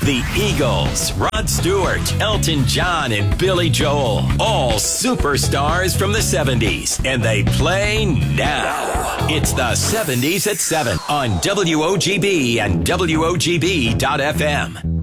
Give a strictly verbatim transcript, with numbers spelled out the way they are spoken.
The Eagles, Rod Stewart, Elton John, and Billy Joel. All superstars from the seventies. And they play now. It's the seventies at seven on W O G B and W O G B dot F M.